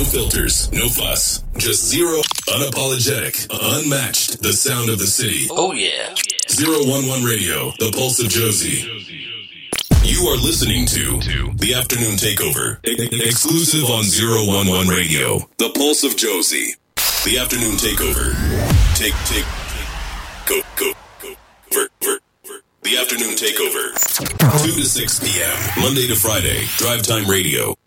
filters, no fuss. Just zero, unapologetic, unmatched, the sound of the city. Oh yeah. 011 Radio, the pulse of Josie. You are listening to The Afternoon Takeover, exclusive on 011 Radio, the pulse of Josie. The Afternoon Takeover. Go. The Afternoon Takeover. 2 to 6 p.m., Monday to Friday, Drive Time Radio.